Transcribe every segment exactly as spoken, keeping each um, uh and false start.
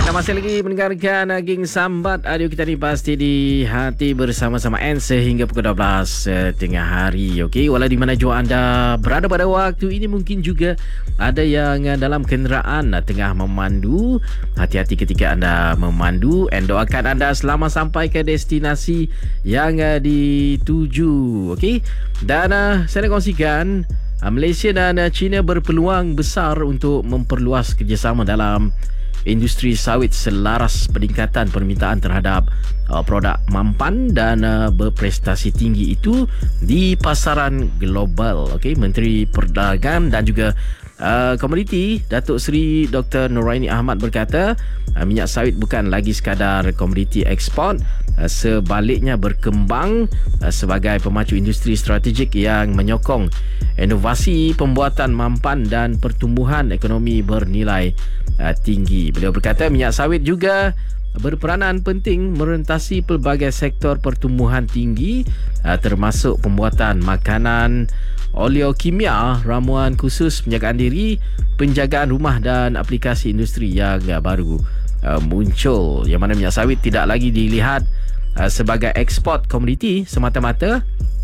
Anda masih lagi mendengarkan Aging Sambat audio kita ni pasti di hati bersama-sama N sehingga pukul dua belas uh, tengah hari. Okey, walau di mana jua anda berada pada waktu ini, mungkin juga ada yang uh, dalam kenderaan uh, tengah memandu. Hati-hati ketika anda memandu, dan doakan anda selamat sampai ke destinasi yang uh, dituju. Okey, dan uh, saya nak kongsikan uh, Malaysia dan uh, China berpeluang besar untuk memperluas kerjasama dalam industri sawit selaras peningkatan permintaan terhadap uh, produk mampan dan uh, berprestasi tinggi itu di pasaran global. Okey, Menteri Perdagangan dan juga uh, Komoditi Datuk Seri Doktor Noraini Ahmad berkata, uh, minyak sawit bukan lagi sekadar komoditi ekspor, uh, sebaliknya berkembang uh, sebagai pemacu industri strategik yang menyokong inovasi pembuatan mampan dan pertumbuhan ekonomi bernilai uh, tinggi. Beliau berkata minyak sawit juga berperanan penting merentasi pelbagai sektor pertumbuhan tinggi, uh, termasuk pembuatan makanan, oleokimia, ramuan khusus penjagaan diri, penjagaan rumah dan aplikasi industri yang uh, baru uh, muncul. Yang mana minyak sawit tidak lagi dilihat uh, sebagai ekspor komoditi semata-mata,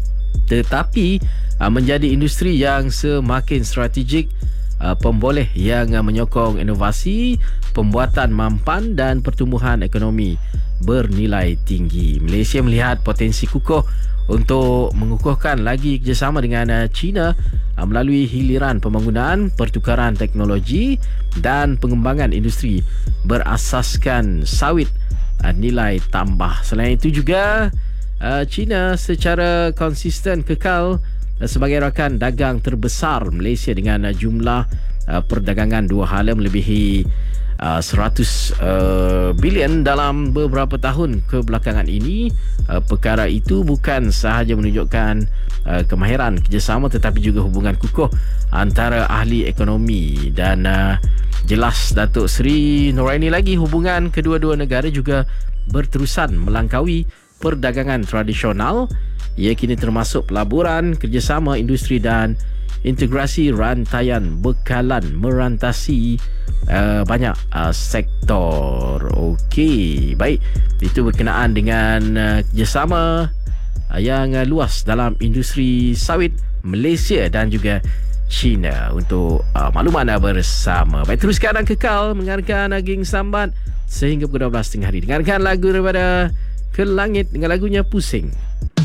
tetapi uh, menjadi industri yang semakin strategik, Uh, pemboleh yang uh, menyokong inovasi, pembuatan mampan dan pertumbuhan ekonomi bernilai tinggi. Malaysia melihat potensi kukuh untuk mengukuhkan lagi kerjasama dengan uh, China uh, melalui hiliran pembangunan, pertukaran teknologi dan pengembangan industri berasaskan sawit uh, nilai tambah. Selain itu juga uh, China secara konsisten kekal sebagai rakan dagang terbesar Malaysia dengan jumlah uh, perdagangan dua hala melebihi uh, seratus uh, bilion dalam beberapa tahun kebelakangan ini. Uh, perkara itu bukan sahaja menunjukkan uh, kemahiran kerjasama, tetapi juga hubungan kukuh antara ahli ekonomi. Dan uh, jelas Datuk Seri Noraini lagi, hubungan kedua-dua negara juga berterusan melangkaui perdagangan tradisional. Ia kini termasuk pelaburan, kerjasama industri dan integrasi rantaian bekalan merantasi uh, banyak uh, sektor. Okey, baik. Itu berkenaan dengan uh, kerjasama uh, yang uh, luas dalam industri sawit Malaysia dan juga China. Untuk uh, makluman bersama. Baik, teruskan dan kekal mendengarkan Aging Sambat sehingga pukul dua belas tengah hari. Dengarkan lagu daripada Ke Langit dengan lagunya Pusing.